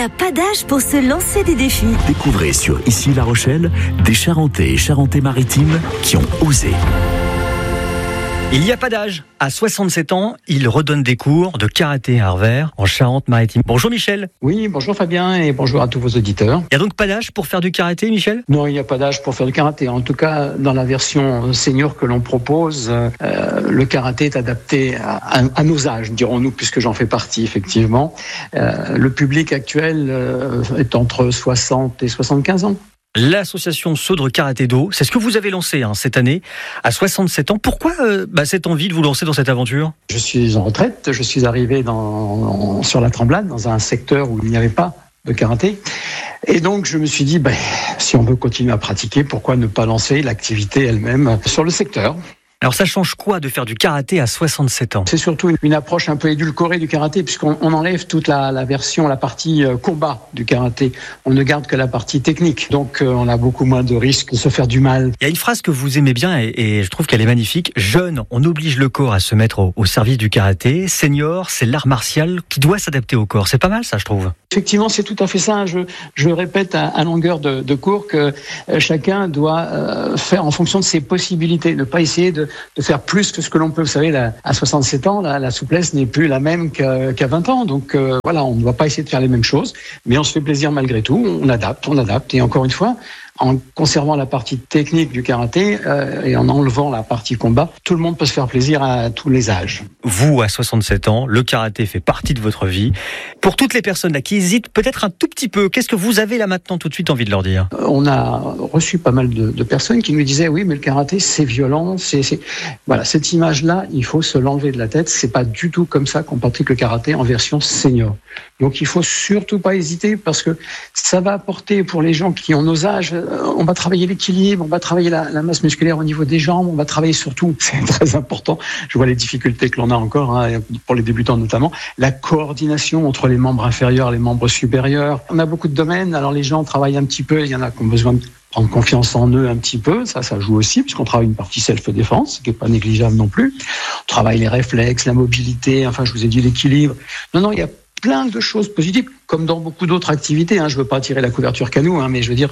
n'y a pas d'âge pour se lancer des défis. Découvrez sur Ici La Rochelle des Charentais et Charentais-Maritimes qui ont osé. Il n'y a pas d'âge. À 67 ans, il redonne des cours de karaté à Arvers, en Charente-Maritime. Bonjour Michel. Oui, bonjour Fabien et bonjour à tous vos auditeurs. Il n'y a donc pas d'âge pour faire du karaté, Michel ? Non, il n'y a pas d'âge pour faire du karaté. En tout cas, dans la version senior que l'on propose, le karaté est adapté à nos âges, dirons-nous, puisque j'en fais partie, effectivement. Le public actuel est entre 60 et 75 ans. L'association Saudre Karaté Do, c'est ce que vous avez lancé cette année, à 67 ans. Pourquoi cette envie de vous lancer dans cette aventure ? Je suis en retraite, je suis arrivé sur la Tremblade, dans un secteur où il n'y avait pas de karaté. Et donc je me suis dit, si on veut continuer à pratiquer, pourquoi ne pas lancer l'activité elle-même sur le secteur ? Alors ça change quoi de faire du karaté à 67 ans ? C'est surtout une approche un peu édulcorée du karaté, puisqu'on enlève toute la partie combat du karaté. On ne garde que la partie technique. Donc on a beaucoup moins de risques de se faire du mal. Il y a une phrase que vous aimez bien et je trouve qu'elle est magnifique. Jeune, on oblige le corps à se mettre au service du karaté. Senior, c'est l'art martial qui doit s'adapter au corps. C'est pas mal ça, je trouve. Effectivement, c'est tout à fait ça. Je répète à longueur de cours que chacun doit faire en fonction de ses possibilités. Ne pas essayer de faire plus que ce que l'on peut. Vous savez, à 67 ans, la souplesse n'est plus la même qu'à 20 ans. Donc on ne va pas essayer de faire les mêmes choses, mais on se fait plaisir malgré tout. On adapte. Et encore une fois, en conservant la partie technique du karaté et en enlevant la partie combat, tout le monde peut se faire plaisir à tous les âges. Vous, à 67 ans, le karaté fait partie de votre vie. Pour toutes les personnes là qui hésitent peut-être un tout petit peu, qu'est-ce que vous avez là maintenant tout de suite envie de leur dire ? On a reçu pas mal de personnes qui nous disaient oui, mais le karaté c'est violent, voilà, cette image-là, il faut se l'enlever de la tête. C'est pas du tout comme ça qu'on pratique le karaté en version senior. Donc il faut surtout pas hésiter parce que ça va apporter pour les gens qui ont nos âges. On va travailler l'équilibre, on va travailler la masse musculaire au niveau des jambes, on va travailler surtout, c'est très important, je vois les difficultés que l'on a encore, pour les débutants notamment, la coordination entre les membres inférieurs et les membres supérieurs. On a beaucoup de domaines, alors les gens travaillent un petit peu, il y en a qui ont besoin de prendre confiance en eux un petit peu, ça joue aussi, puisqu'on travaille une partie self-défense, ce qui n'est pas négligeable non plus. On travaille les réflexes, la mobilité, je vous ai dit l'équilibre. Non, il y a plein de choses positives, comme dans beaucoup d'autres activités. Je ne veux pas tirer la couverture qu'à nous, mais je veux dire,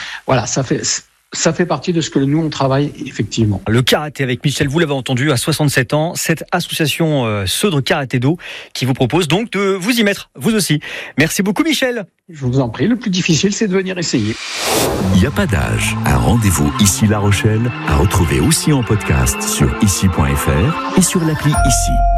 ça fait partie de ce que nous, on travaille effectivement. Le karaté avec Michel, vous l'avez entendu, à 67 ans, cette association Saudre Karaté Do qui vous propose donc de vous y mettre, vous aussi. Merci beaucoup Michel. Je vous en prie, le plus difficile, c'est de venir essayer. Il n'y a pas d'âge. Un rendez-vous Ici La Rochelle à retrouver aussi en podcast sur ici.fr et sur l'appli Ici.